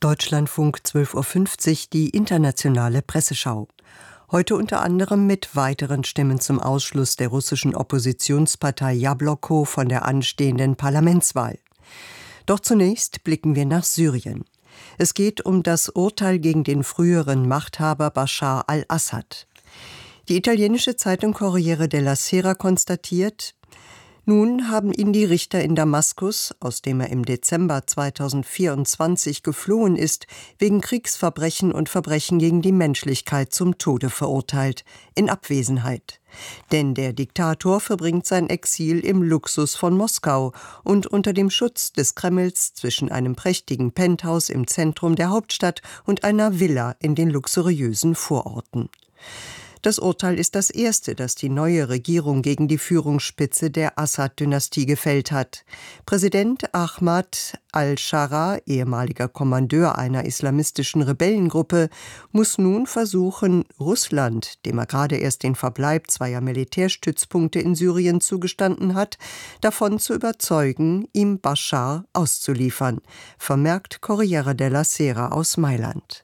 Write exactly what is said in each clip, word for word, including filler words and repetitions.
Deutschlandfunk zwölf Uhr fünfzig, die internationale Presseschau. Heute unter anderem mit weiteren Stimmen zum Ausschluss der russischen Oppositionspartei Jabloko von der anstehenden Parlamentswahl. Doch zunächst blicken wir nach Syrien. Es geht um das Urteil gegen den früheren Machthaber Bashar al-Assad. Die italienische Zeitung Corriere della Sera konstatiert: Nun haben ihn die Richter in Damaskus, aus dem er im Dezember zweitausendvierundzwanzig geflohen ist, wegen Kriegsverbrechen und Verbrechen gegen die Menschlichkeit zum Tode verurteilt, in Abwesenheit. Denn der Diktator verbringt sein Exil im Luxus von Moskau und unter dem Schutz des Kremls zwischen einem prächtigen Penthouse im Zentrum der Hauptstadt und einer Villa in den luxuriösen Vororten. Das Urteil ist das erste, das die neue Regierung gegen die Führungsspitze der Assad-Dynastie gefällt hat. Präsident Ahmad al-Sharaa, ehemaliger Kommandeur einer islamistischen Rebellengruppe, muss nun versuchen, Russland, dem er gerade erst den Verbleib zweier Militärstützpunkte in Syrien zugestanden hat, davon zu überzeugen, ihm Bashar auszuliefern, vermerkt Corriere della Sera aus Mailand.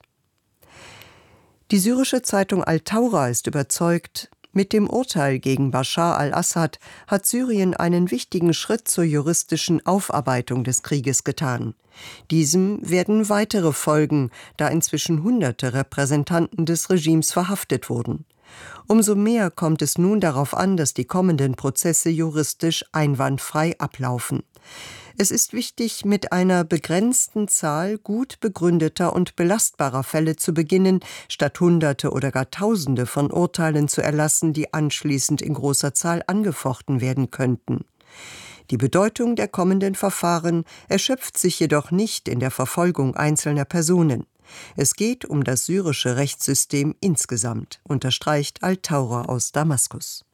Die syrische Zeitung Al-Thawra ist überzeugt, mit dem Urteil gegen Bashar al-Assad hat Syrien einen wichtigen Schritt zur juristischen Aufarbeitung des Krieges getan. Diesem werden weitere folgen, da inzwischen hunderte Repräsentanten des Regimes verhaftet wurden. Umso mehr kommt es nun darauf an, dass die kommenden Prozesse juristisch einwandfrei ablaufen. Es ist wichtig, mit einer begrenzten Zahl gut begründeter und belastbarer Fälle zu beginnen, statt Hunderte oder gar Tausende von Urteilen zu erlassen, die anschließend in großer Zahl angefochten werden könnten. Die Bedeutung der kommenden Verfahren erschöpft sich jedoch nicht in der Verfolgung einzelner Personen. Es geht um das syrische Rechtssystem insgesamt, unterstreicht Al-Thawra aus Damaskus.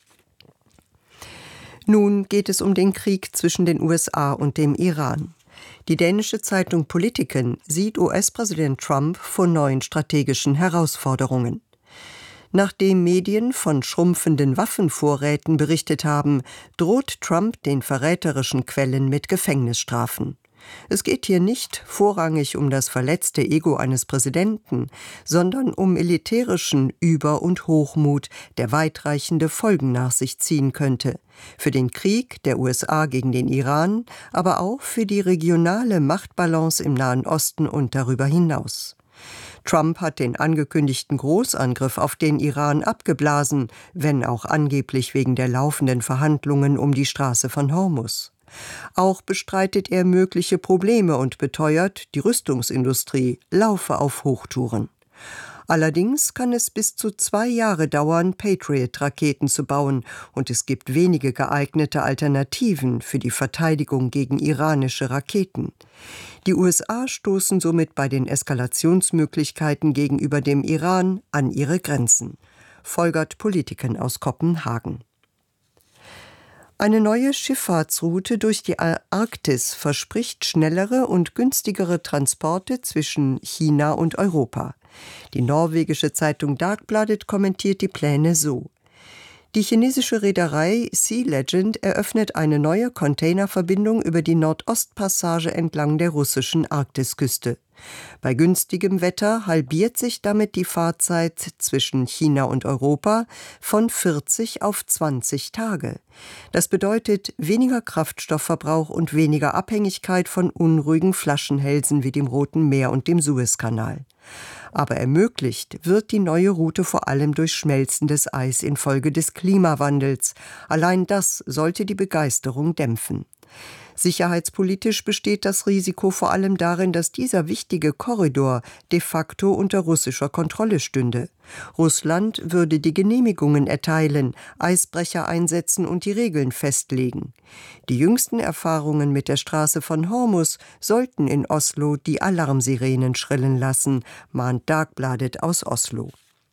Nun geht es um den Krieg zwischen den U S A und dem Iran. Die dänische Zeitung Politiken sieht U S-Präsident Trump vor neuen strategischen Herausforderungen. Nachdem Medien von schrumpfenden Waffenvorräten berichtet haben, droht Trump den verräterischen Quellen mit Gefängnisstrafen. Es geht hier nicht vorrangig um das verletzte Ego eines Präsidenten, sondern um militärischen Über- und Hochmut, der weitreichende Folgen nach sich ziehen könnte. Für den Krieg der U S A gegen den Iran, aber auch für die regionale Machtbalance im Nahen Osten und darüber hinaus. Trump hat den angekündigten Großangriff auf den Iran abgeblasen, wenn auch angeblich wegen der laufenden Verhandlungen um die Straße von Hormuz. Auch bestreitet er mögliche Probleme und beteuert, die Rüstungsindustrie laufe auf Hochtouren. Allerdings kann es bis zu zwei Jahre dauern, Patriot-Raketen zu bauen, und es gibt wenige geeignete Alternativen für die Verteidigung gegen iranische Raketen. Die U S A stoßen somit bei den Eskalationsmöglichkeiten gegenüber dem Iran an ihre Grenzen, folgert Politiken aus Kopenhagen. Eine neue Schifffahrtsroute durch die Arktis verspricht schnellere und günstigere Transporte zwischen China und Europa. Die norwegische Zeitung Dagbladet kommentiert die Pläne so: Die chinesische Reederei Sea Legend eröffnet eine neue Containerverbindung über die Nordostpassage entlang der russischen Arktisküste. Bei günstigem Wetter halbiert sich damit die Fahrzeit zwischen China und Europa von vierzig auf zwanzig Tage. Das bedeutet weniger Kraftstoffverbrauch und weniger Abhängigkeit von unruhigen Flaschenhälsen wie dem Roten Meer und dem Suezkanal. Aber ermöglicht wird die neue Route vor allem durch schmelzendes Eis infolge des Klimawandels. Allein das sollte die Begeisterung dämpfen. Sicherheitspolitisch besteht das Risiko vor allem darin, dass dieser wichtige Korridor de facto unter russischer Kontrolle stünde. Russland würde die Genehmigungen erteilen, Eisbrecher einsetzen und die Regeln festlegen. Die jüngsten Erfahrungen mit der Straße von Hormuz sollten in Oslo die Alarmsirenen schrillen lassen, mahnt Dagbladet aus Oslo.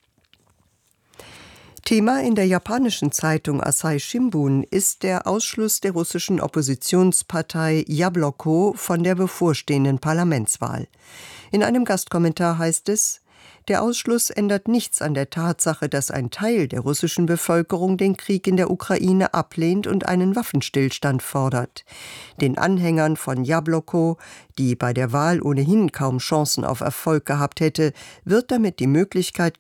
Thema in der japanischen Zeitung Asahi Shimbun ist der Ausschluss der russischen Oppositionspartei Jabloko von der bevorstehenden Parlamentswahl. In einem Gastkommentar heißt es: Der Ausschluss ändert nichts an der Tatsache, dass ein Teil der russischen Bevölkerung den Krieg in der Ukraine ablehnt und einen Waffenstillstand fordert. Den Anhängern von Jabloko, die bei der Wahl ohnehin kaum Chancen auf Erfolg gehabt hätte, wird damit die Möglichkeit